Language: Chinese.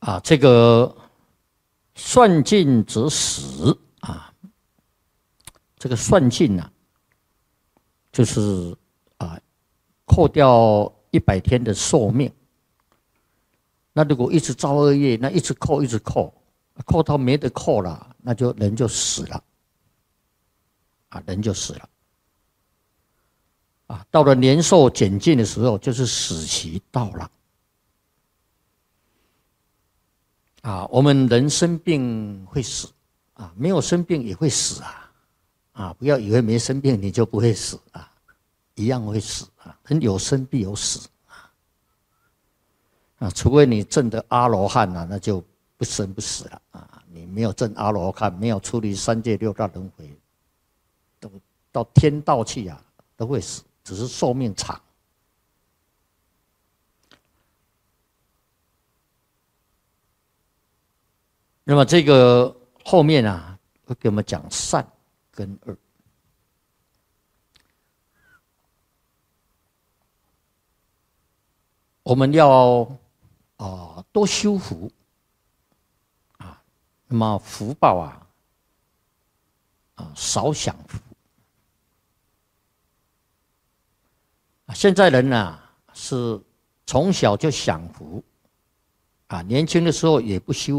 这个算尽则死啊，这个算尽啊，就是扣掉100天的寿命。那如果一直造恶业，那一直扣，一直扣，扣到没得扣了，那就人就死了，人就死了。到了年寿减尽的时候，就是死期到了。我们人生病会死，没有生病也会死不要以为没生病你就不会死一样会死人有生必有死除非你证得阿罗汉那就不生不死了你没有证阿罗汉，没有出离三界六道轮回，都到天道去都会死，只是寿命长。那么这个后面会给我们讲善跟恶。我们要多修福那么福报少享福。现在人是从小就享福年轻的时候也不修